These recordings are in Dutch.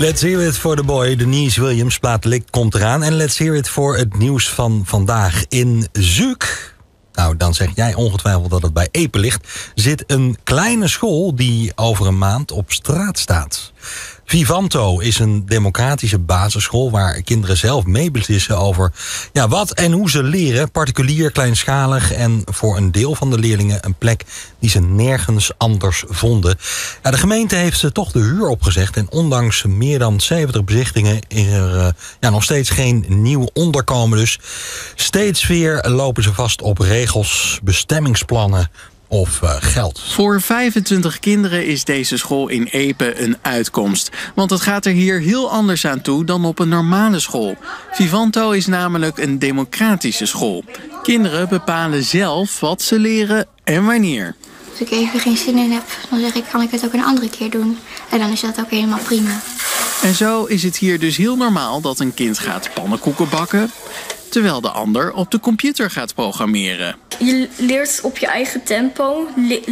Let's hear it for the boy. Denise Williams, plaat Likt komt eraan. En let's hear it voor het nieuws van vandaag. In Zuuk, nou dan zeg jij ongetwijfeld dat het bij Epe ligt, zit een kleine school die over een maand op straat staat. Vivanto is een democratische basisschool waar kinderen zelf meebeslissen over wat en hoe ze leren. Particulier, kleinschalig en voor een deel van de leerlingen een plek die ze nergens anders vonden. Ja, de gemeente heeft ze toch de huur opgezegd en ondanks meer dan 70 bezichtingen is er nog steeds geen nieuw onderkomen. Dus steeds weer lopen ze vast op regels, bestemmingsplannen of geld. Voor 25 kinderen is deze school in Epe een uitkomst. Want het gaat er hier heel anders aan toe dan op een normale school. Vivanto is namelijk een democratische school. Kinderen bepalen zelf wat ze leren en wanneer. Als ik even geen zin in heb, dan zeg ik, kan ik het ook een andere keer doen. En dan is dat ook helemaal prima. En zo is het hier dus heel normaal dat een kind gaat pannenkoeken bakken, terwijl de ander op de computer gaat programmeren. Je leert op je eigen tempo,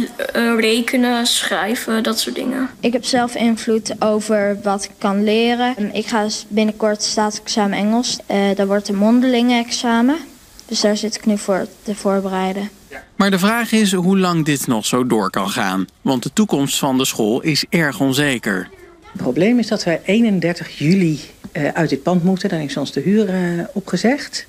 rekenen, schrijven, dat soort dingen. Ik heb zelf invloed over wat ik kan leren. Ik ga binnenkort staatsexamen Engels. Dat wordt een mondelinge examen. Dus daar zit ik nu voor te voorbereiden. Maar de vraag is hoe lang dit nog zo door kan gaan. Want de toekomst van de school is erg onzeker. Het probleem is dat wij 31 juli uit dit pand moeten. Dan is ons de huur opgezegd.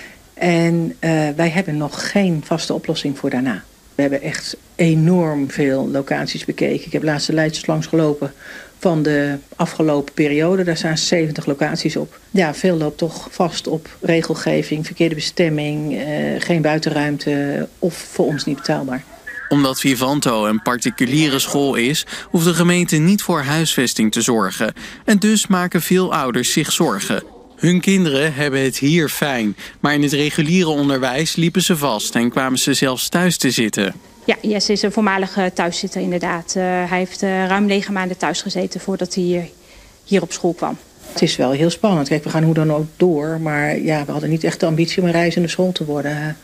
En wij hebben nog geen vaste oplossing voor daarna. We hebben echt enorm veel locaties bekeken. Ik heb laatst de lijstjes langs gelopen van de afgelopen periode. Daar staan 70 locaties op. Ja, veel loopt toch vast op regelgeving, verkeerde bestemming, geen buitenruimte of voor ons niet betaalbaar. Omdat Vivanto een particuliere school is, hoeft de gemeente niet voor huisvesting te zorgen. En dus maken veel ouders zich zorgen. Hun kinderen hebben het hier fijn, maar in het reguliere onderwijs liepen ze vast en kwamen ze zelfs thuis te zitten. Ja, Jesse is een voormalige thuiszitter inderdaad. Hij heeft ruim 9 maanden thuis gezeten voordat hij hier op school kwam. Het is wel heel spannend. Kijk, we gaan hoe dan ook door, maar ja, we hadden niet echt de ambitie om een reizende school te worden.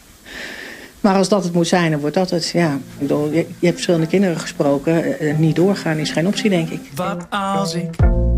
Maar als dat het moet zijn, dan wordt dat het. Ja, ik bedoel, je hebt verschillende kinderen gesproken. Niet doorgaan is geen optie, denk ik. Wat als ik